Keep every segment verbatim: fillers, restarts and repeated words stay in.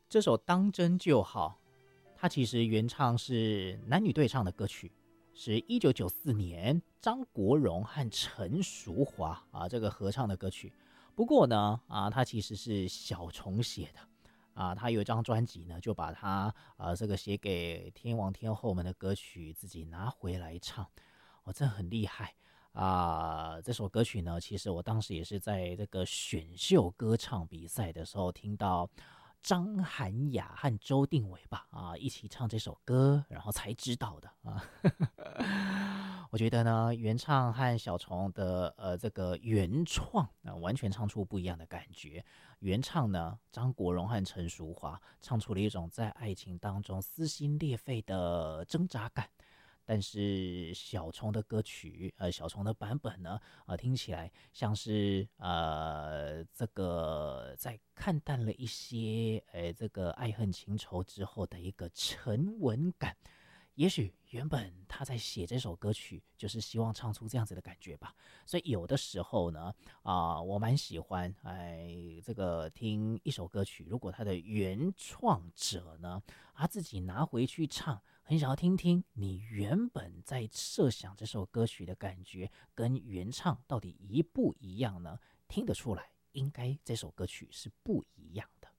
这首《当真就好》，它其实原唱是男女对唱的歌曲，是一九九四年张国荣和陈淑桦啊这个合唱的歌曲。不过呢，啊，它其实是小虫写的。啊，他有一张专辑呢，就把他呃这个写给天王天后们的歌曲自己拿回来唱，哦，这很厉害啊！这首歌曲呢，其实我当时也是在这个选秀歌唱比赛的时候听到张涵雅和周定伟吧啊一起唱这首歌，然后才知道的啊。我觉得呢，原唱和小虫的呃这个原创啊、呃，完全唱出不一样的感觉。原唱呢，张国荣和陈淑桦唱出了一种在爱情当中撕心裂肺的挣扎感。但是小虫的歌曲，呃，小虫的版本呢，呃，听起来像是呃，这个在看淡了一些，呃，这个爱恨情仇之后的一个沉稳感。也许原本他在写这首歌曲，就是希望唱出这样子的感觉吧。所以有的时候呢，啊、呃，我蛮喜欢，哎，这个听一首歌曲，如果他的原创者呢，他自己拿回去唱，很想要听听你原本在设想这首歌曲的感觉，跟原唱到底一不一样呢？听得出来，应该这首歌曲是不一样的。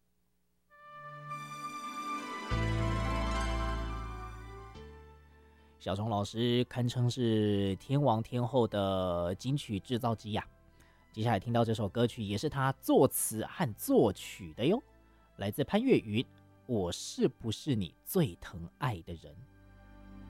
小虫老师堪称是天王天后的金曲制造机呀、啊。接下来听到这首歌曲也是他作词和作曲的哟，来自潘越云，我是不是你最疼爱的人？